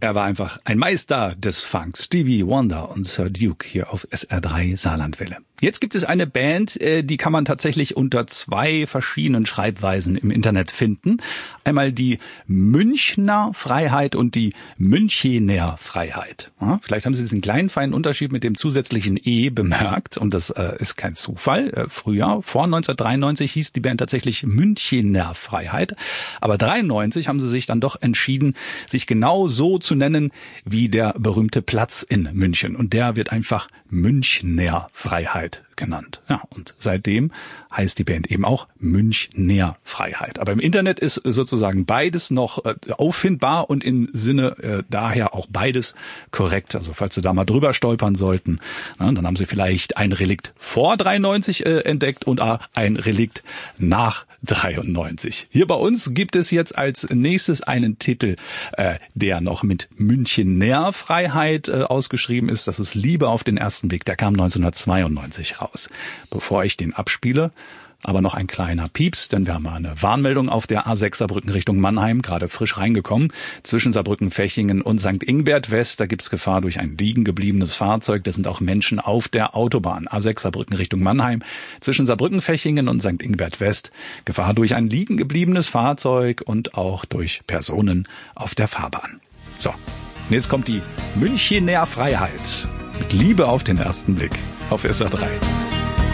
Er war einfach ein Meister des Funks. Stevie Wonder und Sir Duke hier auf SR3 Saarlandwelle. Jetzt gibt es eine Band, die kann man tatsächlich unter zwei verschiedenen Schreibweisen im Internet finden. Einmal die Münchner Freiheit und die Münchener Freiheit. Ja, vielleicht haben Sie diesen kleinen feinen Unterschied mit dem zusätzlichen E bemerkt. Und das ist kein Zufall. Früher, vor 1993, hieß die Band tatsächlich Münchener Freiheit. Aber 93 haben sie sich dann doch entschieden, sich genau so zu nennen wie der berühmte Platz in München. Und der wird einfach Münchner Freiheit genannt. Ja, und seitdem heißt die Band eben auch Münchner Freiheit. Aber im Internet ist sozusagen beides noch auffindbar und im Sinne daher auch beides korrekt. Also falls Sie da mal drüber stolpern sollten, dann haben Sie vielleicht ein Relikt vor 93 entdeckt und ein Relikt nach 93. Hier bei uns gibt es jetzt als nächstes einen Titel, der noch mit Münchener Freiheit ausgeschrieben ist. Das ist Liebe auf den ersten Blick. Der kam 1992 raus. Bevor ich den abspiele, aber noch ein kleiner Pieps, denn wir haben eine Warnmeldung auf der A6 Saarbrücken Richtung Mannheim, gerade frisch reingekommen. Zwischen Saarbrücken-Fechingen und St. Ingbert West, da gibt's Gefahr durch ein liegen gebliebenes Fahrzeug. Da sind auch Menschen auf der Autobahn. A6 Saarbrücken Richtung Mannheim. Zwischen Saarbrücken-Fechingen und St. Ingbert West, Gefahr durch ein liegen gebliebenes Fahrzeug und auch durch Personen auf der Fahrbahn. So, und jetzt kommt die Münchener Freiheit. Mit Liebe auf den ersten Blick auf SR3.